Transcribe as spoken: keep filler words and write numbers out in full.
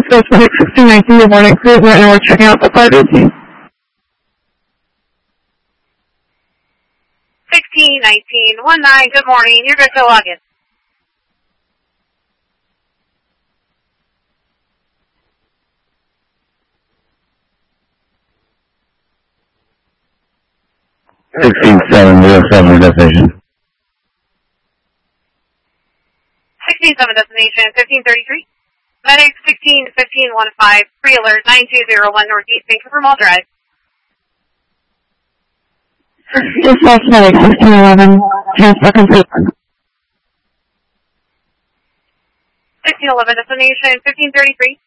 Southwest Medic sixteen nineteen, good morning, cruise right now, we're checking out the five eighteen. sixteen nineteen, one nine, good morning, you're good to log in. sixteen seven zero seven destination. sixteen seven destination, fifteen thirty-three. Medic sixteen fifteen one five, pre-alert nine two zero one Northeast, thank you for Mall Drive. Southwest Medic sixteen eleven, transfer complete. sixteen eleven destination, fifteen thirty-three.